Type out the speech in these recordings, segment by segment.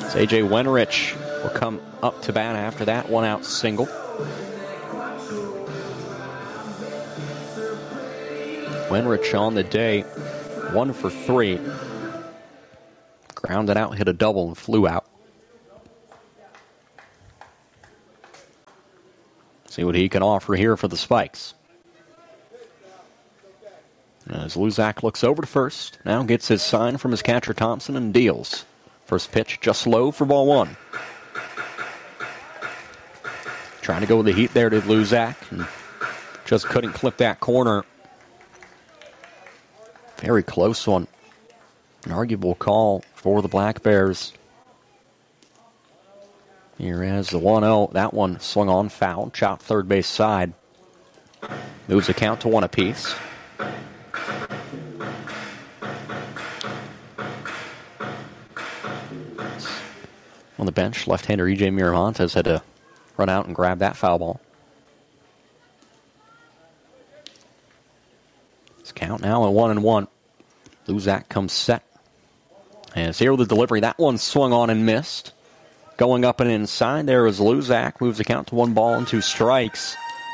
A.J. Wenrich will come up to bat after that one-out single. Wenrich on the day, 1 for 3. Grounded out, hit a double, and flew out. See what he can offer here for the Spikes. As Luzak looks over to first, now gets his sign from his catcher Thompson and deals. First pitch just low for ball 1. Trying to go with the heat there to Luzak, and just couldn't clip that corner. Very close one. An arguable call for the Black Bears. Here is the 1-0. That one swung on foul, chopped third base side. Moves the count to 1 apiece. On the bench, left-hander E.J. Miramontes had to run out and grab that foul ball. It's count now at 1-1. Luzak comes set. And it's here with the delivery. That one swung on and missed. Going up and inside, there is Luzak. Moves the count to 1 ball and 2 strikes.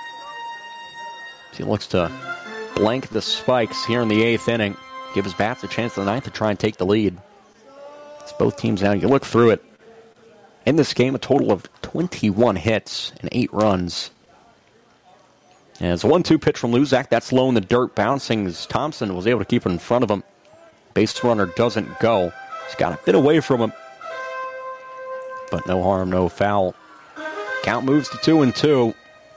He looks to blank the Spikes here in the 8th inning. Give his bats a chance in the 9th to try and take the lead. It's both teams out. You look through it. In this game, a total of 21 hits and 8 runs. And it's a 1-2 pitch from Luzak. That's low in the dirt, bouncing as Thompson was able to keep it in front of him. Base runner doesn't go. He's got a bit away from him. But no harm, no foul. Count moves to 2-2.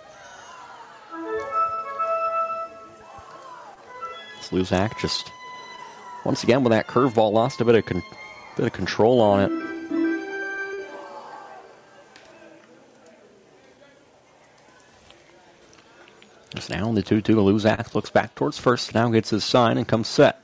Luzak just, once again with that curveball, lost a bit of control on it. It's now in the 2-2. Luzak looks back towards first, now gets his sign and comes set.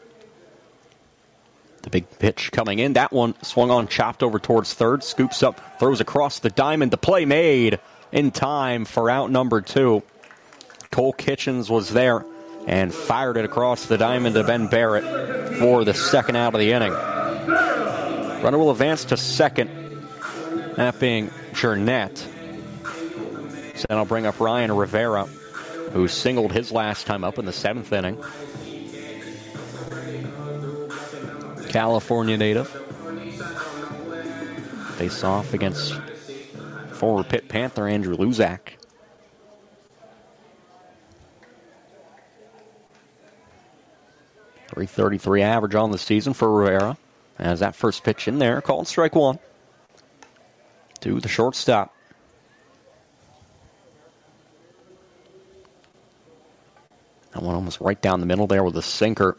The big pitch coming in. That one swung on, chopped over towards third, scoops up, throws across the diamond. The play made in time for out number 2. Cole Kitchens was there and fired it across the diamond to Ben Barrett for the second out of the inning. Runner will advance to second, that being Jernette. So then I'll bring up Ryan Rivera, who singled his last time up in the 7th inning. California native. Face off against former Pitt Panther Andrew Luzak. .333 average on the season for Rivera. As that first pitch in there, called strike 1 to the shortstop. That one almost right down the middle there with a sinker.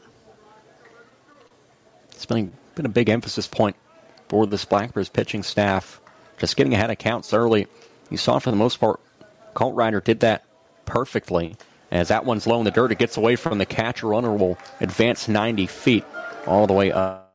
It's been a big emphasis point for this Black Bears pitching staff. Just getting ahead of counts early. You saw for the most part, Colt Ryder did that perfectly. As that one's low in the dirt, it gets away from the catcher. Runner will advance 90 feet all the way up.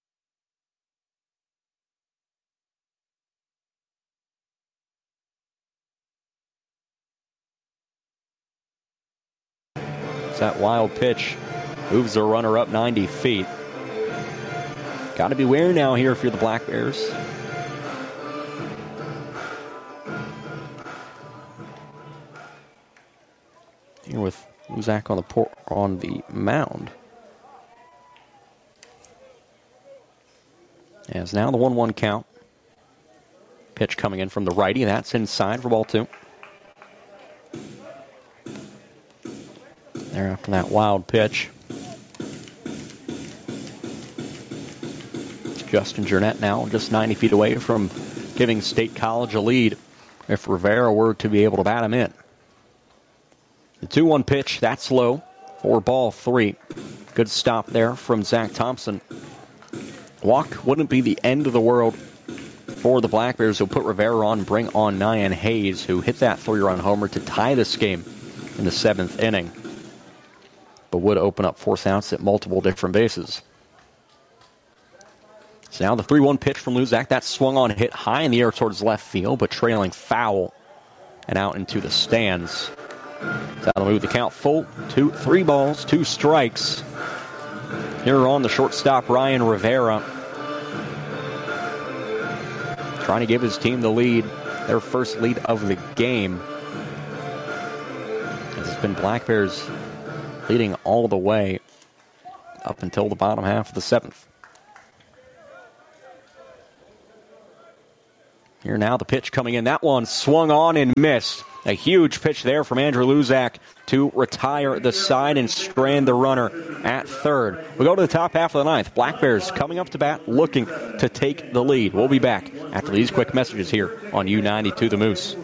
That wild pitch moves the runner up 90 feet. Got to be wary now here if you're the Black Bears. Here with Luzak on the mound. As now the 1-1 count. Pitch coming in from the righty. That's inside for ball 2. There after that wild pitch. Justin Jernette now just 90 feet away from giving State College a lead if Rivera were to be able to bat him in. The 2-1 pitch, that's low for ball 3. Good stop there from Zach Thompson. Walk wouldn't be the end of the world for the Black Bears, who'll put Rivera on and bring on Nyan Hayes, who hit that 3-run homer to tie this game in the 7th inning. But would open up force outs at multiple different bases. So now the 3-1 pitch from Luzak. That swung on, hit high in the air towards left field, but trailing foul and out into the stands. So that'll move the count full. 3 balls, 2 strikes. Here on the shortstop, Ryan Rivera. trying to give his team the lead, their first lead of the game. It's been Black Bears leading all the way up until the bottom half of the 7th. Here now the pitch coming in. That one swung on and missed. A huge pitch there from Andrew Luzak to retire the side and strand the runner at third. We go to the top half of the 9th. Black Bears coming up to bat, looking to take the lead. We'll be back after these quick messages here on U92 The Moose.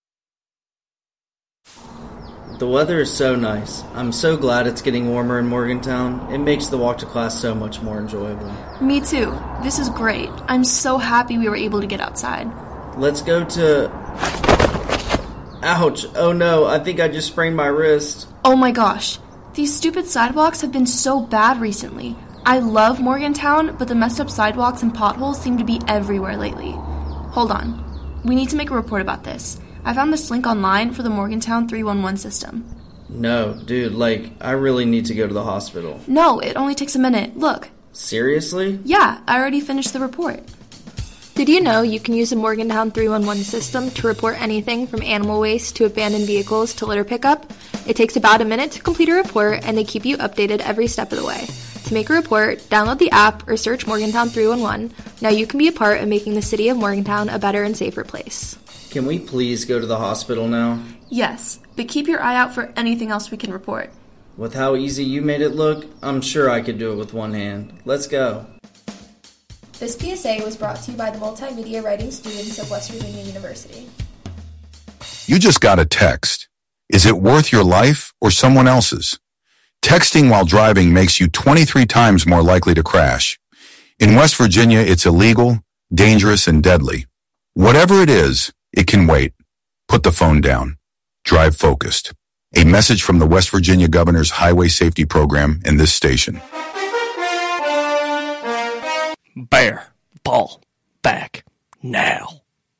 The weather is so nice. I'm so glad it's getting warmer in Morgantown. It makes the walk to class so much more enjoyable. Me too. This is great. I'm so happy we were able to get outside. Let's go to... Ouch. Oh no, I think I just sprained my wrist. Oh my gosh. These stupid sidewalks have been so bad recently. I love Morgantown, but the messed up sidewalks and potholes seem to be everywhere lately. Hold on. We need to make a report about this. I found this link online for the Morgantown 311 system. No, dude, I really need to go to the hospital. No, it only takes a minute. Look. Seriously? Yeah, I already finished the report. Did you know you can use the Morgantown 311 system to report anything from animal waste to abandoned vehicles to litter pickup? It takes about a minute to complete a report, and they keep you updated every step of the way. To make a report, download the app or search Morgantown 311. Now you can be a part of making the city of Morgantown a better and safer place. Can we please go to the hospital now? Yes, but keep your eye out for anything else we can report. With how easy you made it look, I'm sure I could do it with one hand. Let's go. This PSA was brought to you by the multimedia writing students of West Virginia University. You just got a text. Is it worth your life or someone else's? Texting while driving makes you 23 times more likely to crash. In West Virginia, it's illegal, dangerous, and deadly. Whatever it is, it can wait. Put the phone down. Drive focused. A message from the West Virginia Governor's Highway Safety Program and this station. Bear ball back now.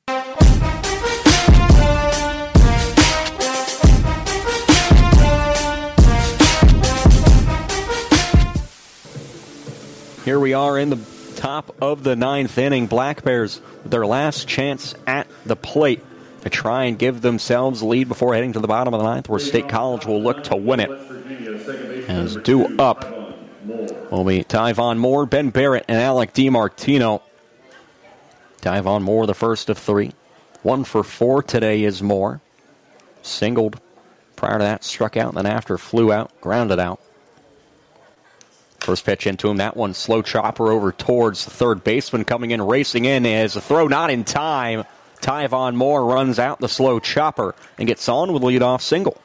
Here we are in the top of the 9th inning. Black Bears with their last chance at the plate to try and give themselves a lead before heading to the bottom of the 9th, where State College will look to win it. As due up will be Tyvon Moore, Ben Barrett, and Alec DiMartino. Tyvon Moore, the first of 3. 1 for 4 today is Moore. Singled prior to that, struck out, and then after flew out, grounded out. First pitch into him, that one slow chopper over towards the third baseman, coming in, racing in as a throw not in time. Tyvon Moore runs out the slow chopper and gets on with a leadoff single.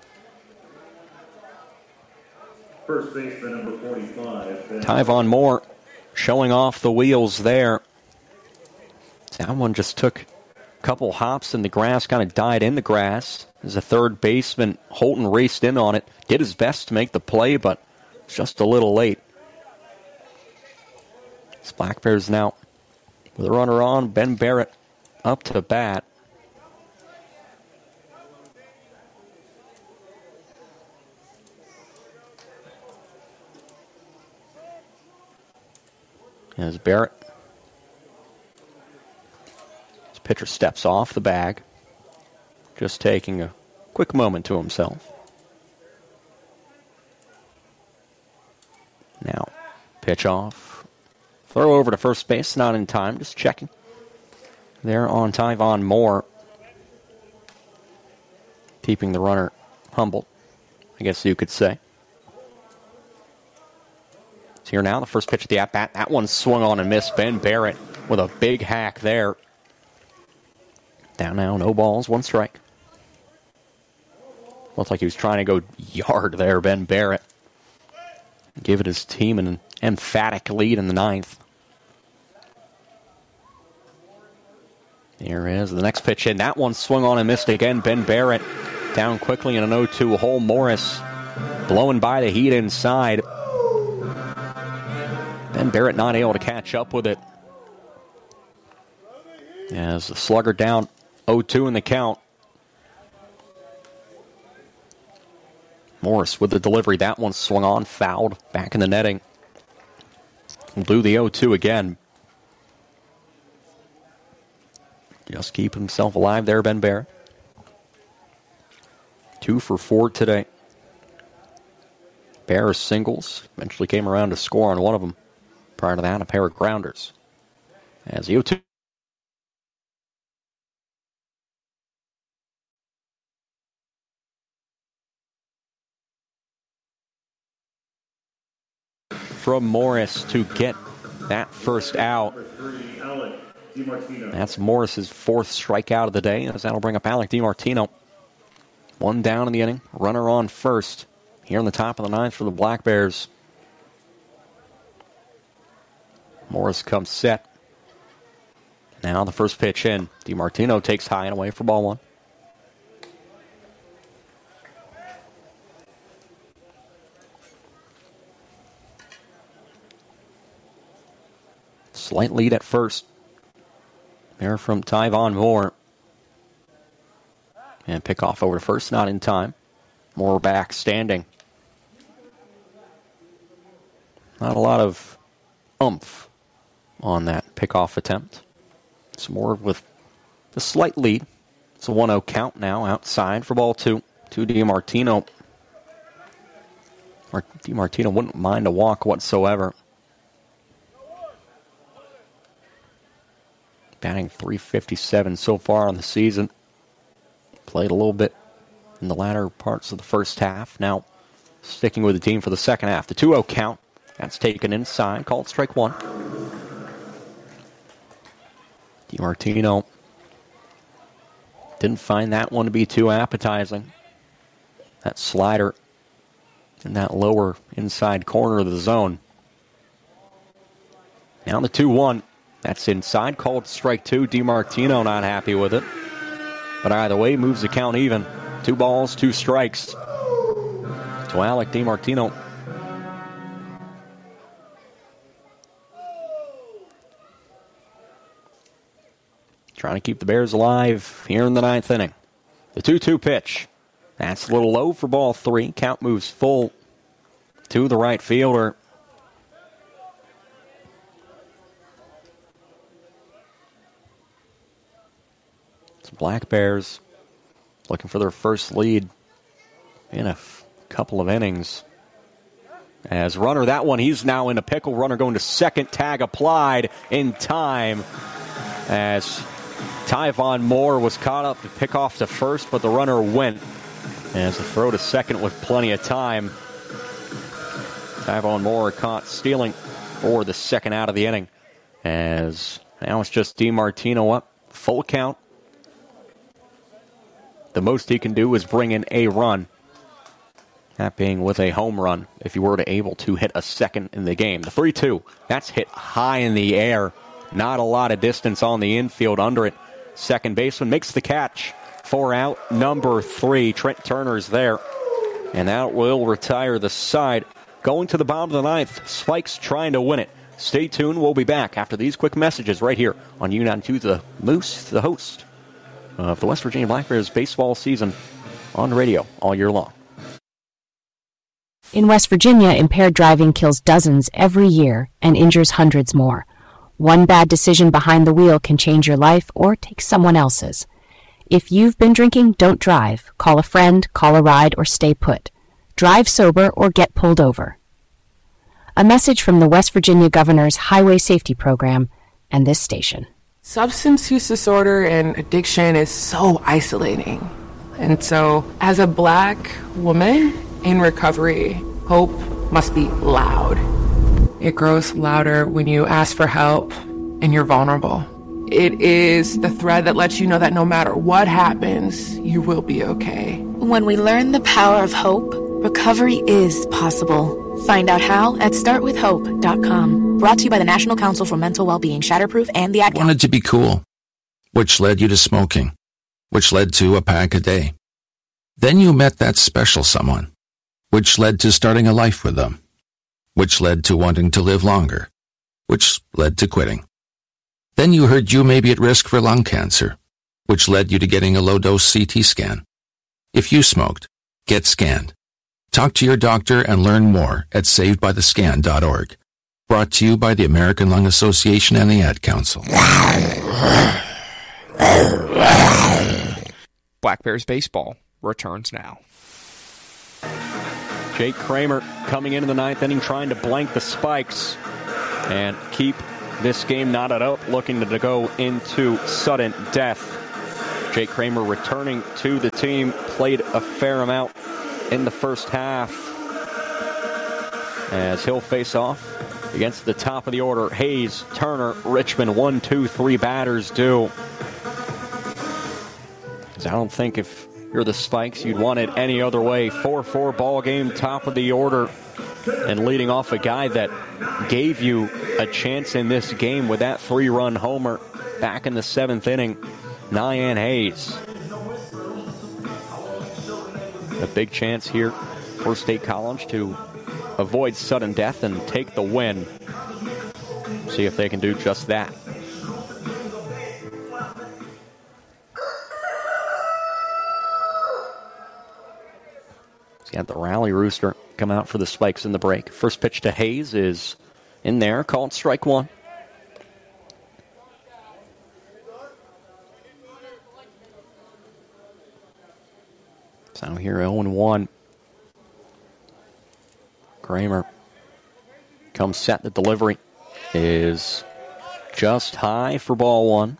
First baseman number 45. Tyvon Moore showing off the wheels there. That one just took a couple hops in the grass, kind of died in the grass. As a third baseman, Holton raced in on it, did his best to make the play, but just a little late. It's Black Bears now with a runner on. Ben Barrett up to bat. As Barrett, his pitcher steps off the bag, just taking a quick moment to himself. Now, pitch off. Throw over to first base, not in time, just checking. There on Tyvon Moore. Keeping the runner humble, I guess you could say. It's here now, the first pitch at the at-bat. That one swung on and missed. Ben Barrett with a big hack there. Down now, no balls, 1 strike. Looked like he was trying to go yard there, Ben Barrett. Give it his team an emphatic lead in the 9th. Here is the next pitch in. That one swung on and missed again. Ben Barrett down quickly in an 0-2 hole. Morris blowing by the heat inside. Ben Barrett not able to catch up with it. As the slugger down 0-2 in the count. Morris with the delivery. That one swung on, fouled, back in the netting. Blew the 0-2 again. Just keep himself alive there, Ben Bear. 2 for 4 today. Bears singles. Eventually came around to score on one of them. Prior to that, a pair of grounders. As the 0-2. From Morris to get that first out. That's Morris's 4th strikeout of the day, as that'll bring up Alec DiMartino. 1 down in the inning. Runner on first. Here in the top of the 9th for the Black Bears. Morris comes set. Now the first pitch in. DiMartino takes high and away for ball 1. Slight lead at first. There from Tyvon Moore. And pickoff over to first, not in time. Moore back standing. Not a lot of oomph on that pickoff attempt. It's Moore with the slight lead. It's a 1-0 count now outside for ball 2 to DiMartino. DiMartino wouldn't mind a walk whatsoever. Batting .357 so far on the season. Played a little bit in the latter parts of the first half. Now sticking with the team for the second half. The 2-0 count. That's taken inside. Called strike 1. DiMartino didn't find that one to be too appetizing. That slider in that lower inside corner of the zone. Now the 2-1. That's inside. Called strike 2. DiMartino not happy with it. But either way, moves the count even. 2 balls, 2 strikes. To Alec DiMartino. Trying to keep the Bears alive here in the 9th inning. The 2-2 pitch. That's a little low for ball 3. Count moves full to the right fielder. Black Bears looking for their first lead in a couple of innings. As runner, that one, he's now in a pickle. Runner going to second, tag applied in time. As Tyvon Moore was caught up to pick off to first, but the runner went. As the throw to second with plenty of time. Tyvon Moore caught stealing for the second out of the inning. As now it's just DiMartino up, full count. The most he can do is bring in a run. That being with a home run, if you were to able to hit a second in the game. The 3-2, that's hit high in the air. Not a lot of distance on the infield under it. Second baseman makes the catch for out number 3. Trent Turner's there. And that will retire the side. Going to the bottom of the 9th. Spikes trying to win it. Stay tuned. We'll be back after these quick messages right here on U92 The Moose, the host of the West Virginia Black Bears baseball season on the radio all year long. In West Virginia, impaired driving kills dozens every year and injures hundreds more. One bad decision behind the wheel can change your life or take someone else's. If you've been drinking, don't drive. Call a friend, call a ride, or stay put. Drive sober or get pulled over. A message from the West Virginia Governor's Highway Safety Program and this station. Substance use disorder and addiction is so isolating. And so, as a Black woman in recovery, hope must be loud. It grows louder when you ask for help and you're vulnerable. It is the thread that lets you know that no matter what happens, you will be okay. When we learn the power of hope, recovery is possible. Find out how at startwithhope.com. Brought to you by the National Council for Mental Wellbeing, Shatterproof, and the Ad Council. Wanted to be cool, which led you to smoking, which led to a pack a day. Then you met that special someone, which led to starting a life with them, which led to wanting to live longer, which led to quitting. Then you heard you may be at risk for lung cancer, which led you to getting a low-dose CT scan. If you smoked, get scanned. Talk to your doctor and learn more at savedbythescan.org. Brought to you by the American Lung Association and the Ad Council. Black Bears baseball returns now. Jake Kramer coming into the ninth inning trying to blank the Spikes and keep this game knotted up, looking to go into sudden death. Jake Kramer returning to the team, played a fair amount in the first half as he'll face off against the top of the order. Hayes, Turner, Richmond, 1, 2, 3 batters due. I don't think if you're the Spikes, you'd want it any other way. 4-4 ball game, top of the order, and leading off a guy that gave you a chance in this game with that 3-run homer back in the 7th inning, Nyan Hayes. A big chance here for State College to avoid sudden death and take the win. See if they can do just that. Got the Rally Rooster come out for the Spikes in the break. First pitch to Hayes is in there, called strike one. So here 0-1. Kramer comes set. The delivery is just high for ball one.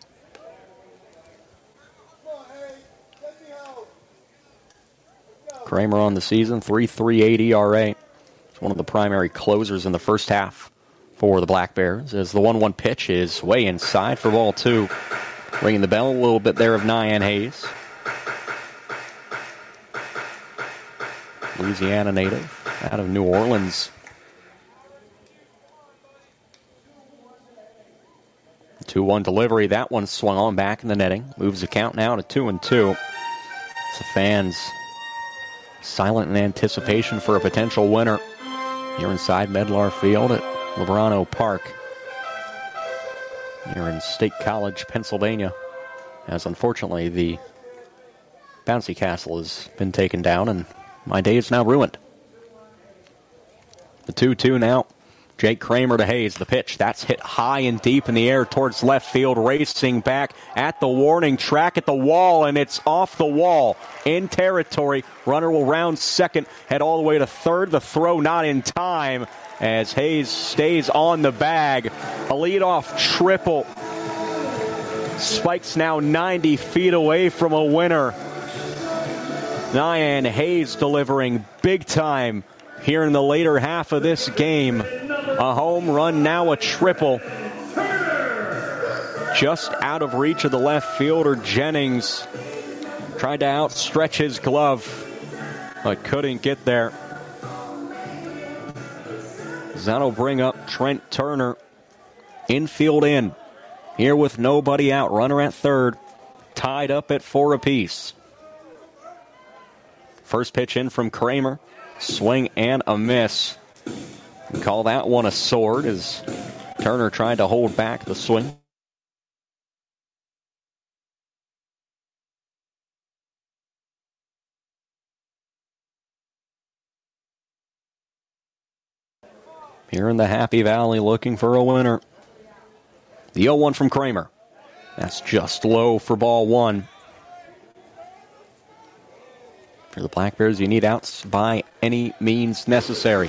Kramer on the season, 3.38 ERA. He's one of the primary closers in the first half for the Black Bears, as the 1-1 pitch is way inside for ball two. Ringing the bell a little bit there of Nyan Hayes. Louisiana native, out of New Orleans. 2-1 delivery. That one swung on back in the netting. Moves the count now to 2-2. So fans silent in anticipation for a potential winner here inside Medlar Field at Lebrano Park here in State College, Pennsylvania, as unfortunately the bouncy castle has been taken down and my day is now ruined. The 2-2 now. Jake Kramer to Hayes. The pitch, that's hit high and deep in the air towards left field, racing back at the warning track at the wall, and it's off the wall in territory. Runner will round second, head all the way to third. The throw not in time as Hayes stays on the bag. A leadoff triple. Spikes now 90 feet away from a winner. Nyan Hayes delivering big time here in the later half of this game. A home run, now a triple. Just out of reach of the left fielder, Jennings. Tried to outstretch his glove, but couldn't get there. That'll bring up Trent Turner. Infield in. Here with nobody out. Runner at third. Tied up at 4 apiece. First pitch in from Kramer. Swing and a miss. Call that one a sword as Turner tried to hold back the swing. Here in the Happy Valley looking for a winner. The 0-1 from Kramer. That's just low for ball one. For the Black Bears, you need outs by any means necessary.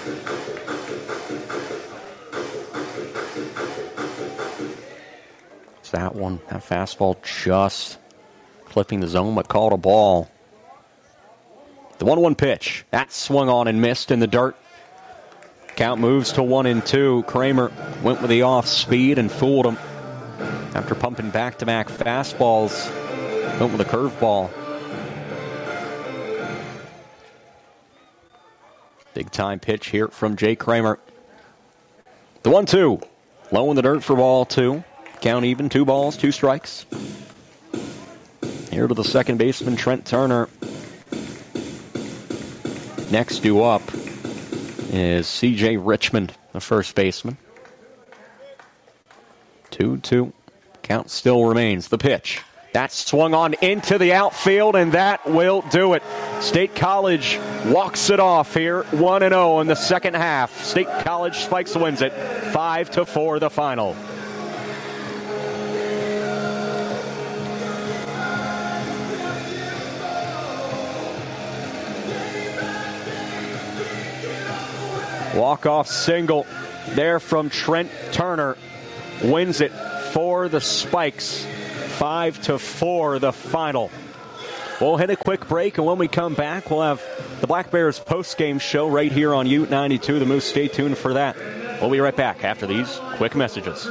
It's that one, that fastball just clipping the zone, but called a ball. The 1-1 pitch, that swung on and missed in the dirt. Count moves to 1-2. Kramer went with the off speed and fooled him. After pumping back-to-back fastballs, went with a curveball. Big time pitch here from Jake Kramer. The 1-2. Low in the dirt for ball two. Count even, 2 balls, 2 strikes. Here to the second baseman, Trent Turner. Next due up is C.J. Richmond, the first baseman. 2-2. Count still remains. The pitch. That's swung on into the outfield, and that will do it. State College walks it off here, 1-0 in the second half. State College Spikes wins it, 5-4 the final. Walk-off single there from Trent Turner. Wins it for the Spikes. 5-4 the final. We'll hit a quick break, and when we come back, we'll have the Black Bears post-game show right here on Ute 92 The Moose. Stay tuned for that. We'll be right back after these quick messages.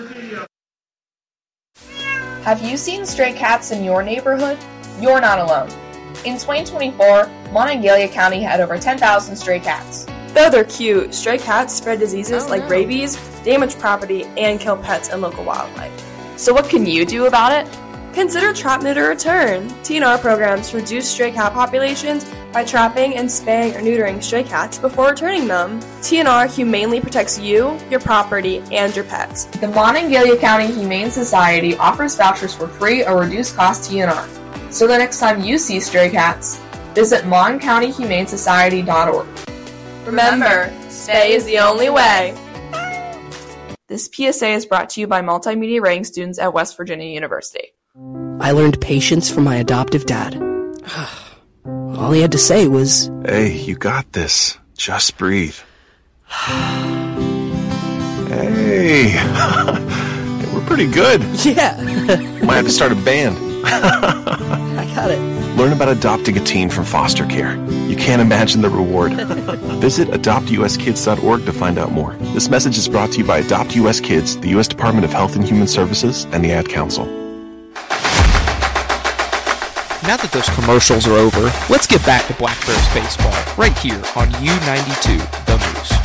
Have you seen stray cats in your neighborhood? You're not alone. In 2024, Monongalia County had over 10,000 stray cats. Though they're cute, stray cats spread diseases like rabies, damage property, and kill pets and local wildlife. So what can you do about it? Consider Trap, Neuter, Return. TNR programs reduce stray cat populations by trapping and spaying or neutering stray cats before returning them. TNR humanely protects you, your property, and your pets. The Monongalia County Humane Society offers vouchers for free or reduced cost TNR. So the next time you see stray cats, visit moncountyhumanesociety.org. Remember, spay is the only way. This PSA is brought to you by multimedia writing students at West Virginia University. I learned patience from my adoptive dad. All he had to say was, "Hey, you got this. Just breathe." Hey, we're pretty good. Yeah. Might have to start a band. I got it. Learn about adopting a teen from foster care. You can't imagine the reward. Visit adoptuskids.org to find out more. This message is brought to you by Adopt US Kids, the U.S. Department of Health and Human Services, and the Ad Council. Now that those commercials are over, let's get back to Black Bears baseball right here on U92 The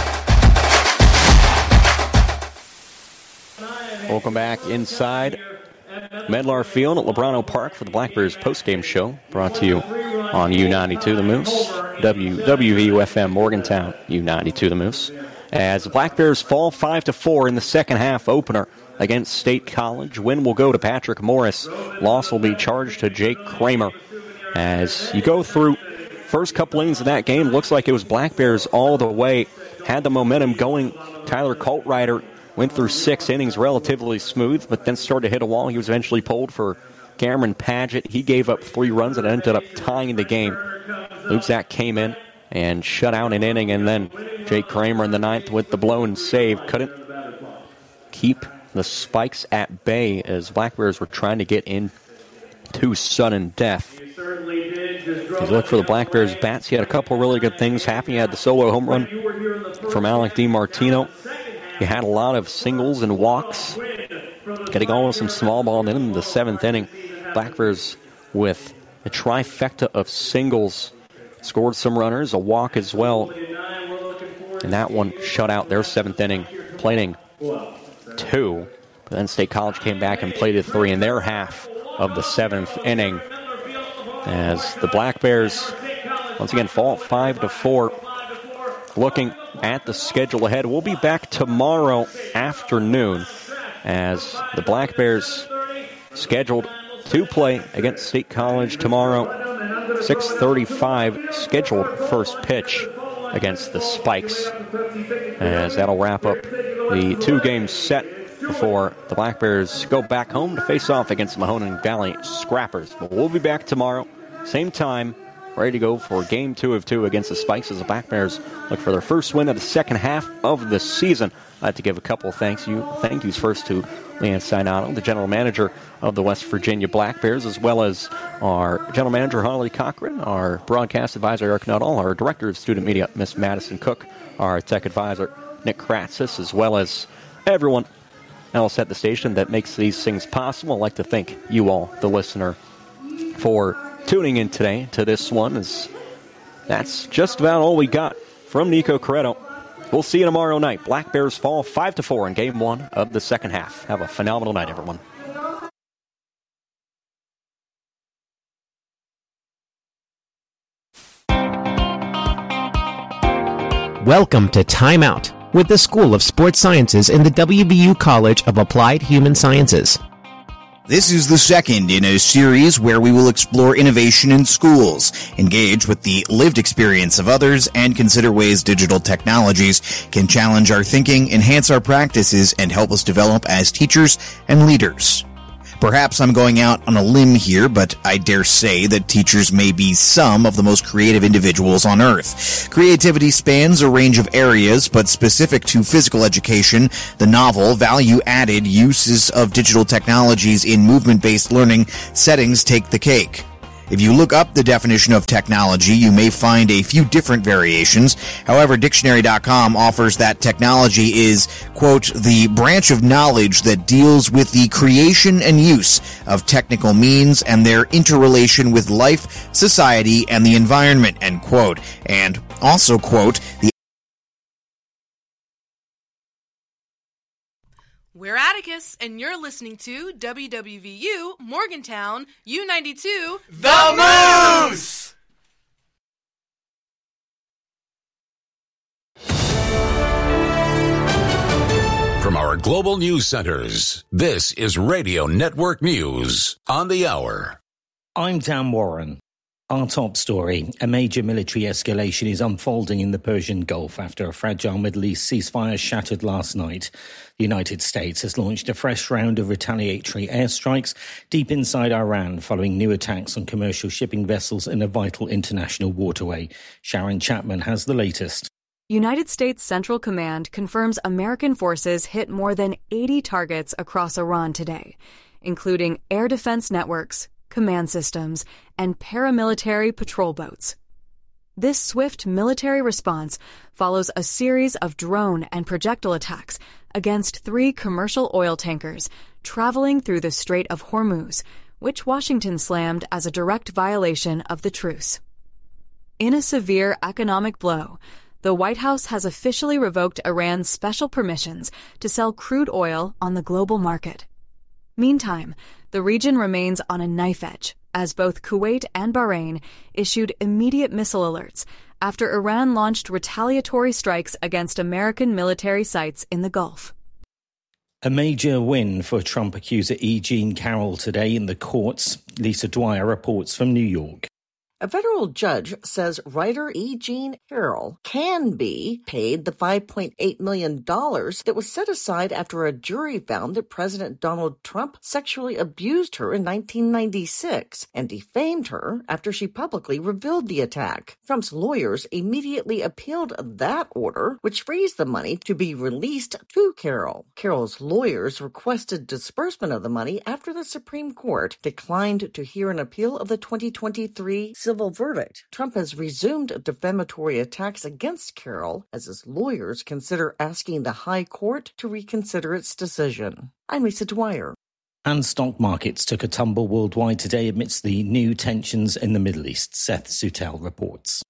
Moose. Welcome back inside Medlar Field at Lebrano Park for the Black Bears postgame show, brought to you on U92 The Moose, WVUFM Morgantown, U92 The Moose. As the Black Bears fall 5-4 in the second half opener against State College. Win will go to Patrick Morris. Loss will be charged to Jake Kramer. As you go through first couple innings of that game, looks like it was Black Bears all the way. Had the momentum going. Tyler Coltrider went through 6 innings relatively smooth, but then started to hit a wall. He was eventually pulled for Cameron Padgett. He gave up 3 runs and ended up tying the game. Lubzak came in and shut out an inning, and then Jake Kramer in the 9th with the blown save. Couldn't keep the Spikes at bay as Black Bears were trying to get into sudden death. As you look for the Black Bears bats, he had a couple really good things happen. He had the solo home run from Alec DiMartino. He had a lot of singles and walks, getting on with some small ball. And then in the 7th inning, Black Bears with a trifecta of singles scored some runners, a walk as well. And that one shut out their 7th inning, plating 2. But then State College came back and played a 3 in their half of the 7th inning. As the Black Bears once again fall 5-4. Looking at the schedule ahead, we'll be back tomorrow afternoon as the Black Bears scheduled to play against State College tomorrow. 6:35 scheduled first pitch against the Spikes. As that'll wrap up the 2-game set before the Black Bears go back home to face off against Mahoning Valley Scrappers. But we'll be back tomorrow, same time, ready to go for Game 2 of 2 against the Spikes as the Black Bears look for their first win of the second half of the season. I'd like to give a couple of thank yous first to Leanne Sinato, the general manager of the West Virginia Black Bears, as well as our general manager, Holly Cochran, our broadcast advisor, Eric Nuttall, our director of student media, Miss Madison Cook, our tech advisor, Nick Kratzis, as well as everyone else at the station that makes these things possible. I'd like to thank you all, the listener, for tuning in today to this one. That's just about all we got from Nico Corretto. We'll see you tomorrow night. Black Bears fall 5-4 in Game 1 of the second half. Have a phenomenal night, everyone. Welcome to Time Out with the School of Sports Sciences in the WVU College of Applied Human Sciences. This is the second in a series where we will explore innovation in schools, engage with the lived experience of others, and consider ways digital technologies can challenge our thinking, enhance our practices, and help us develop as teachers and leaders. Perhaps I'm going out on a limb here, but I dare say that teachers may be some of the most creative individuals on earth. Creativity spans a range of areas, but specific to physical education, the novel value-added uses of digital technologies in movement-based learning settings take the cake. If you look up the definition of technology, you may find a few different variations. However, dictionary.com offers that technology is, quote, the branch of knowledge that deals with the creation and use of technical means and their interrelation with life, society, and the environment, end quote. And also, quote, the We're Atticus, and you're listening to WWVU Morgantown U92 The Moose! From our global news centers, this is Radio Network News on the hour. I'm Dan Warren. Our top story, a major military escalation is unfolding in the Persian Gulf after a fragile Middle East ceasefire shattered last night. The United States has launched a fresh round of retaliatory airstrikes deep inside Iran following new attacks on commercial shipping vessels in a vital international waterway. Sharon Chapman has the latest. United States Central Command confirms American forces hit more than 80 targets across Iran today, including air defense networks, command systems, and paramilitary patrol boats. This swift military response follows a series of drone and projectile attacks against 3 commercial oil tankers traveling through the Strait of Hormuz, which Washington slammed as a direct violation of the truce. In a severe economic blow, the White House has officially revoked Iran's special permissions to sell crude oil on the global market. Meantime, the region remains on a knife edge as both Kuwait and Bahrain issued immediate missile alerts after Iran launched retaliatory strikes against American military sites in the Gulf. A major win for Trump accuser E. Jean Carroll today in the courts. Lisa Dwyer reports from New York. A federal judge says writer E. Jean Carroll can be paid the $5.8 million that was set aside after a jury found that President Donald Trump sexually abused her in 1996 and defamed her after she publicly revealed the attack. Trump's lawyers immediately appealed that order, which frees the money to be released to Carroll. Carroll's lawyers requested disbursement of the money after the Supreme Court declined to hear an appeal of the 2023 civil verdict. Trump has resumed defamatory attacks against Carroll as his lawyers consider asking the High Court to reconsider its decision. I'm Lisa Dwyer. And stock markets took a tumble worldwide today amidst the new tensions in the Middle East. Seth Sutel reports.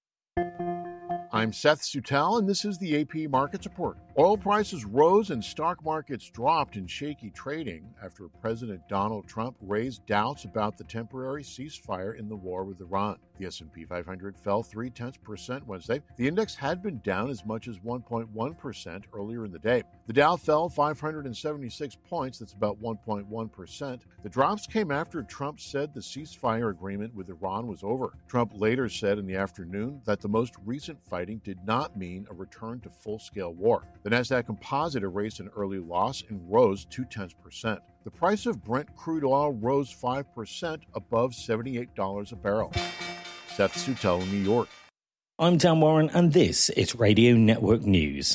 I'm Seth Sutel, and this is the AP Markets Report. Oil prices rose and stock markets dropped in shaky trading after President Donald Trump raised doubts about the temporary ceasefire in the war with Iran. The S&P 500 fell 0.3% Wednesday. The index had been down as much as 1.1% earlier in the day. The Dow fell 576 points, that's about 1.1%. The drops came after Trump said the ceasefire agreement with Iran was over. Trump later said in the afternoon that the most recent fighting did not mean a return to full-scale war. The Nasdaq Composite erased an early loss and rose 0.2%. The price of Brent crude oil rose 5% above $78 a barrel. Seth Sutel, New York. I'm Dan Warren, and this is Radio Network News.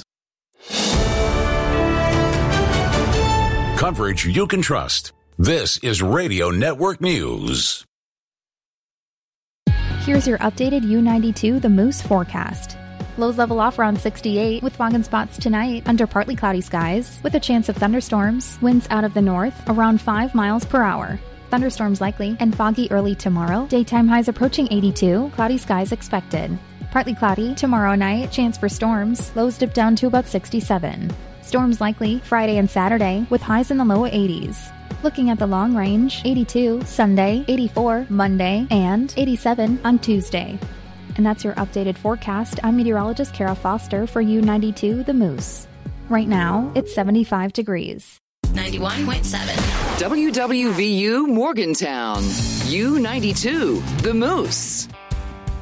Coverage you can trust. This is Radio Network News. Here's your updated U92 The Moose forecast. Lows level off around 68 with fog and spots tonight under partly cloudy skies with a chance of thunderstorms. Winds out of the north around 5 miles per hour. Thunderstorms likely and foggy early tomorrow. Daytime highs approaching 82. Cloudy skies expected. Partly cloudy tomorrow night. Chance for storms. Lows dip down to about 67. Storms likely Friday and Saturday with highs in the low 80s. Looking at the long range, 82 Sunday, 84 Monday, and 87 on Tuesday. And that's your updated forecast. I'm meteorologist Kara Foster for U92 The Moose. Right now, it's 75 degrees. 91.7. WWVU Morgantown. U92 The Moose.